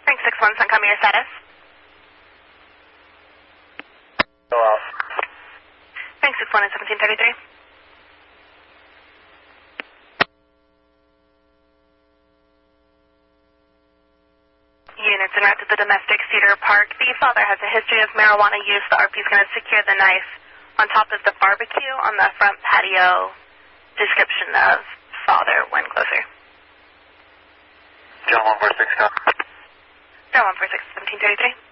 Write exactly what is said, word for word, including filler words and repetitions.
Frank six one, Sun Coming, your status? Go off. Frank six one is seventeen thirty-three. Units en route to the domestic Cedar Park. The father has a history of marijuana use. The R P is going to secure the knife on top of the barbecue on the front patio. Description of father when closer. John one four six, come. John one four six, seventeen thirty-three.